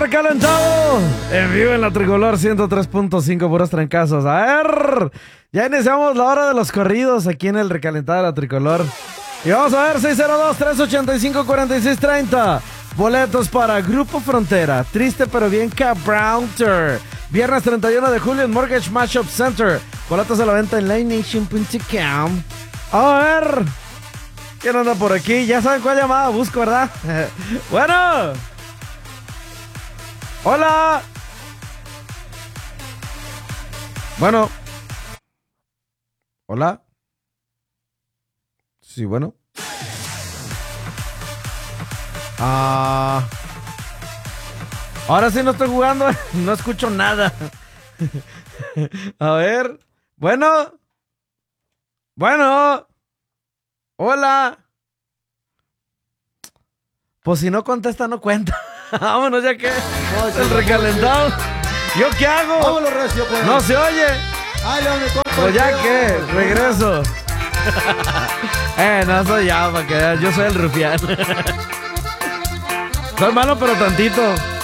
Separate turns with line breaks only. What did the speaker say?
recalentado en vivo en la Tricolor 103.5, puros trancazos. A ver, ya iniciamos la hora de los corridos aquí en el recalentado de la Tricolor. Y vamos a ver, 602-385-4630. Boletos para Grupo Frontera, Triste pero Bien Cabrounter. Viernes 31 de julio en Mortgage Mashup Center. Boletos a la venta en livenation.com. A ver, ¿quién anda por aquí? Ya saben cuál llamada busco, ¿verdad? Bueno. Hola. Bueno. Hola. Sí, bueno. Ahora sí no estoy jugando. No escucho nada. A ver. Bueno. Bueno. Hola. Pues si no contesta, no cuenta. Vámonos, ya que el recalentado. ¿Yo qué hago?
Vámonos, recio, pues.
No se oye.
Ay, León, me corto.
Pues ya que, regreso. No soy ya, para que veas. Yo soy el rufián. Soy malo, pero tantito.